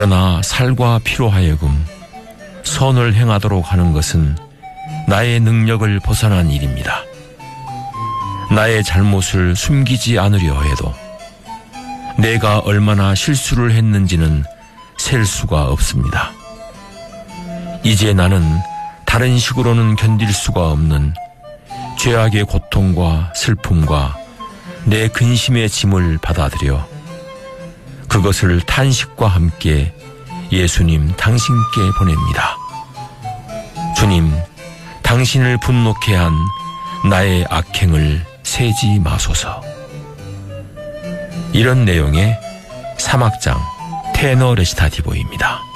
그러나 살과 피로 하여금 선을 행하도록 하는 것은 나의 능력을 벗어난 일입니다. 나의 잘못을 숨기지 않으려 해도 내가 얼마나 실수를 했는지는 셀 수가 없습니다. 이제 나는 다른 식으로는 견딜 수가 없는 죄악의 고통과 슬픔과 내 근심의 짐을 받아들여 그것을 탄식과 함께 예수님 당신께 보냅니다. 주님, 당신을 분노케 한 나의 악행을 세지 마소서. 이런 내용의 3악장 테너 레시타티보입니다.